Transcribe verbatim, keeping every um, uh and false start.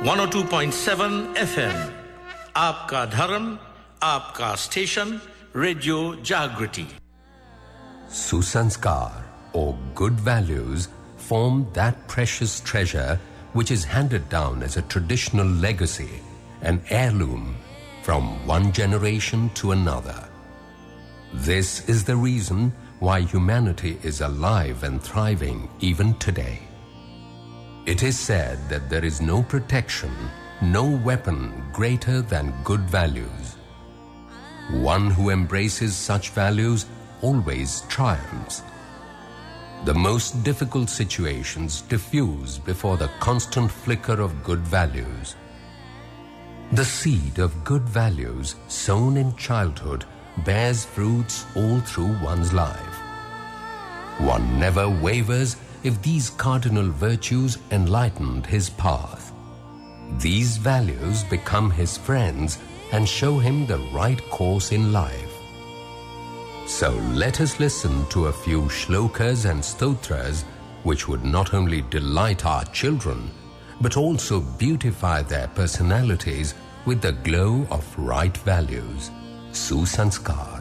one oh two point seven F M. आपका धर्म, आपका स्टेशन, रेडियो जागृति. Susanskar, or good values, form that precious treasure which is handed down as a traditional legacy, an heirloom from one generation to another. This is the reason why humanity is alive and thriving even today. It is said that there is no protection, no weapon greater than good values. One who embraces such values always triumphs. The most difficult situations diffuse before the constant flicker of good values. The seed of good values sown in childhood bears fruits all through one's life. One never wavers if these cardinal virtues enlightened his path. These values become his friends and show him the right course in life. So let us listen to a few shlokas and stotras which would not only delight our children but also beautify their personalities with the glow of right values. Susanskar.